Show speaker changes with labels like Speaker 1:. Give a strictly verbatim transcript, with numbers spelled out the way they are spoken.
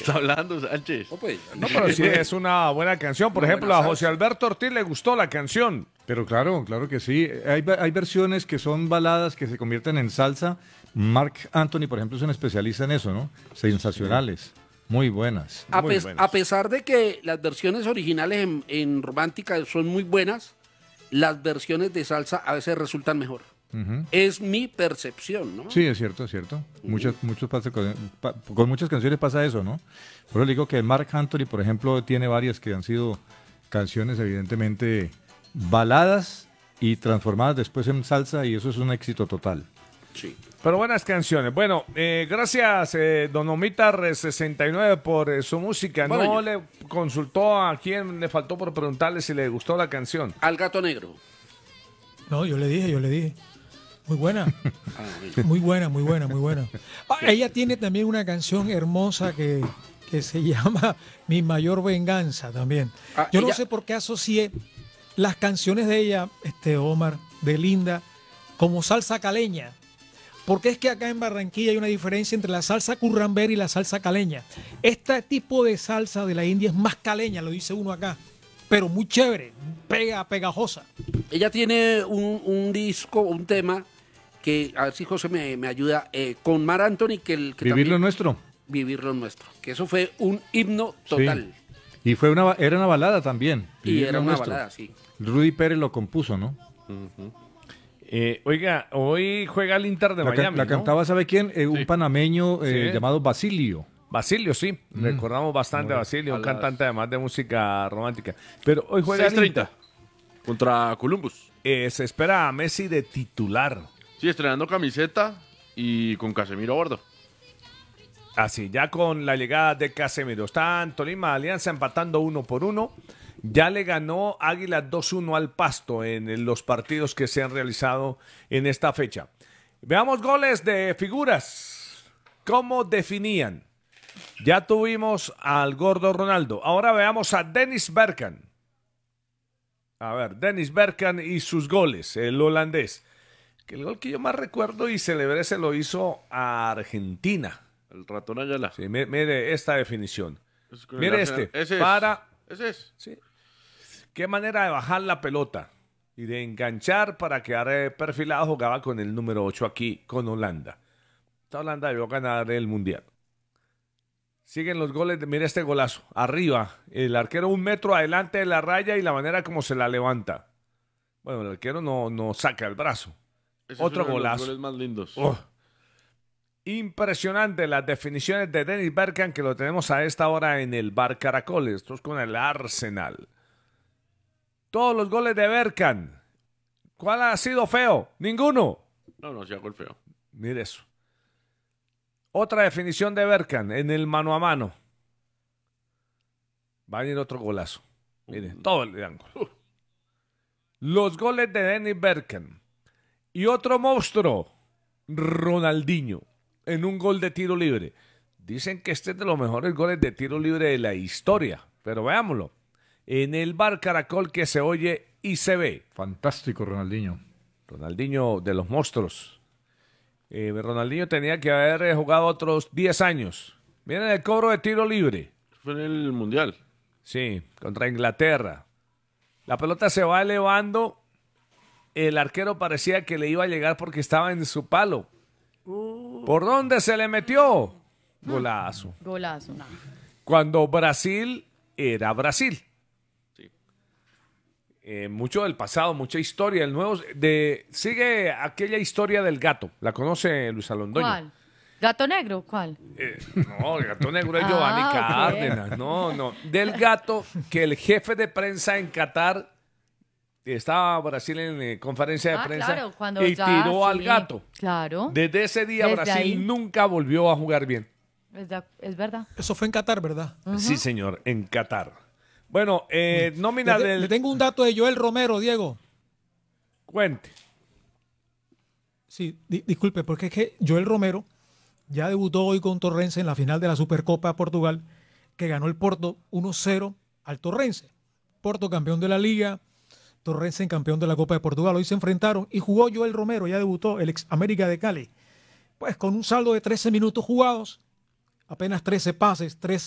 Speaker 1: está hablando, Sánchez?
Speaker 2: No, pues,
Speaker 3: No, pero sí es una buena canción. Por
Speaker 2: Una
Speaker 3: ejemplo,
Speaker 2: buena
Speaker 3: a José
Speaker 2: salsa.
Speaker 3: Alberto Ortiz le gustó la canción.
Speaker 4: Pero claro, claro que sí. Hay, va- hay versiones que son baladas que se convierten en salsa. Mark Anthony, por ejemplo, es un especialista en eso, ¿no? Sensacionales. Muy buenas.
Speaker 2: A,
Speaker 3: Muy
Speaker 2: pes-
Speaker 3: buenas.
Speaker 2: a pesar de que las versiones originales en, en romántica son muy buenas, las versiones de salsa a veces resultan mejor.
Speaker 4: Ujú.
Speaker 2: Es mi percepción, ¿no?
Speaker 4: Sí, es cierto, es cierto. Muchas, muchos pasa con, pa- con muchas canciones pasa eso, ¿no? Por eso le digo que Mark Anthony, por ejemplo, tiene varias que han sido canciones evidentemente baladas y transformadas después en salsa y eso es un éxito total.
Speaker 2: Sí.
Speaker 3: Pero buenas canciones. Bueno, eh, gracias, eh, Don Omitar sesenta y nueve, por eh, su música.
Speaker 2: Bueno,
Speaker 3: no
Speaker 2: yo-
Speaker 3: le consultó a quién le faltó por preguntarle si le gustó la canción.
Speaker 2: Al gato negro.
Speaker 5: No, yo le dije, yo le dije. Muy buena,
Speaker 2: Ah, bueno.
Speaker 5: muy buena, muy buena, muy buena. Ah, ella tiene también una canción hermosa que, que se llama Mi Mayor Venganza también.
Speaker 2: Ah,
Speaker 5: Yo no
Speaker 2: ella-
Speaker 5: sé por qué asocié las canciones de ella, este Omar, de Linda, como salsa caleña. Porque es que acá en Barranquilla hay una diferencia entre la salsa currambera y la salsa caleña. Este tipo de salsa de la India es más caleña, lo dice uno acá, pero muy chévere, pega, pegajosa.
Speaker 2: Ella tiene un, un disco, un tema que, a ver si José me, me ayuda, eh, con Mar Anthony, que el que
Speaker 4: Vivir lo
Speaker 2: también-
Speaker 4: nuestro.
Speaker 2: Vivir lo nuestro. Que eso fue un himno total.
Speaker 4: Sí. Y fue una, ba- era una balada también.
Speaker 2: Y
Speaker 4: Vivir
Speaker 2: era
Speaker 4: lo
Speaker 2: una
Speaker 4: nuestro.
Speaker 2: balada, sí.
Speaker 4: Rudy Pérez lo compuso, ¿no?
Speaker 3: Eh, oiga, hoy juega el Inter de
Speaker 4: La, ca-
Speaker 3: Miami,
Speaker 4: la
Speaker 3: ¿no?
Speaker 4: cantaba, ¿sabe quién? Eh, un
Speaker 1: Sí.
Speaker 4: panameño eh,
Speaker 3: Sí.
Speaker 4: llamado Basilio.
Speaker 3: Basilio, sí.
Speaker 4: Mm.
Speaker 3: Recordamos bastante a Basilio,
Speaker 1: A
Speaker 3: un
Speaker 1: las-
Speaker 3: cantante además de música romántica. Pero hoy juega el
Speaker 1: seis
Speaker 3: Inter.
Speaker 1: treinta contra Columbus.
Speaker 3: Eh, se espera a Messi de titular.
Speaker 1: Sí, estrenando camiseta y con Casemiro a bordo.
Speaker 3: Así, ya con la llegada de Casemiro. Está en Tolima Alianza empatando uno por uno. Ya le ganó Águila dos uno al Pasto en los partidos que se han realizado en esta fecha. Veamos goles de figuras. ¿Cómo definían? Ya tuvimos al gordo Ronaldo. Ahora veamos a Dennis Bergkamp. A ver, Dennis Bergkamp y sus goles, el holandés. Que el gol que yo más recuerdo y celebré se lo hizo a Argentina.
Speaker 1: El ratón Ayala.
Speaker 3: Sí, mi- mire esta definición.
Speaker 1: Es con el
Speaker 3: Mire
Speaker 1: Arsenal.
Speaker 3: este.
Speaker 1: Ese es.
Speaker 3: Para.
Speaker 1: Ese es.
Speaker 3: Sí. Qué manera de bajar la pelota y de enganchar para quedar eh, perfilado. Jugaba con el número ocho aquí con Holanda. Esta Holanda debió ganar el mundial. Siguen los goles. De, mire este golazo. Arriba. El arquero un metro adelante de la raya y la manera como se la levanta. Bueno, el arquero no, no saca el brazo.
Speaker 1: Ese
Speaker 3: Otro
Speaker 1: es uno de los
Speaker 3: golazo.
Speaker 1: goles más lindos.
Speaker 3: Oh. Impresionante las definiciones de Dennis Bergkamp, que lo tenemos a esta hora en el Bar Caracoles. Esto es con el Arsenal. Todos los goles de Bergkamp. ¿Cuál ha sido feo? Ninguno.
Speaker 1: No, no, sí hago el feo.
Speaker 3: Mire eso. Otra definición de Bergkamp en el mano a mano. Va a venir otro golazo. Mire, todo el ángulo. Los goles de Dennis Bergkamp. Y otro monstruo, Ronaldinho, en un gol de tiro libre. Dicen que este es de los mejores goles de tiro libre de la historia. Pero veámoslo. En el Bar Caracol que se oye y se ve.
Speaker 4: Fantástico, Ronaldinho.
Speaker 3: Ronaldinho de los monstruos. Eh, Ronaldinho tenía que haber eh, jugado otros diez años. Miren el cobro de tiro libre.
Speaker 1: Fue en el Mundial.
Speaker 3: Sí, contra Inglaterra. La pelota se va elevando. El arquero parecía que le iba a llegar porque estaba en su palo. ¿Por dónde se le metió? Golazo.
Speaker 6: Golazo. No.
Speaker 3: Cuando Brasil era Brasil.
Speaker 1: Sí.
Speaker 3: Eh, mucho del pasado, mucha historia. El nuevo, de, sigue aquella historia del gato. ¿La conoce Luis Alondoño?
Speaker 6: ¿Cuál? ¿Gato negro? ¿Cuál?
Speaker 3: Eh, no, el gato negro es
Speaker 6: Ah,
Speaker 3: Giovanni
Speaker 6: ok.
Speaker 3: Cárdenas. No, no. Del gato que el jefe de prensa en Qatar estaba Brasil en eh, conferencia de
Speaker 6: Ah,
Speaker 3: prensa
Speaker 6: claro, cuando
Speaker 3: y
Speaker 6: ya,
Speaker 3: tiró al
Speaker 6: sí,
Speaker 3: gato.
Speaker 6: Claro.
Speaker 3: Desde ese día
Speaker 6: Desde
Speaker 3: Brasil
Speaker 6: ahí.
Speaker 3: nunca volvió a jugar bien.
Speaker 6: Es, de- es verdad.
Speaker 5: Eso fue en Qatar, ¿verdad?
Speaker 3: Sí, señor, en Qatar. Bueno, eh, nómina
Speaker 5: Le,
Speaker 3: del...
Speaker 5: le tengo un dato de Joel Romero, Diego.
Speaker 3: Cuente.
Speaker 5: Sí, di- disculpe, porque es que Joel Romero ya debutó hoy con Torrense en la final de la Supercopa de Portugal, que ganó el Porto uno cero al Torrense. Porto campeón de la Liga, Torrense campeón de la Copa de Portugal. Hoy se enfrentaron y jugó Joel Romero, ya debutó el ex América de Cali. Pues con un saldo de trece minutos jugados, apenas trece pases, tres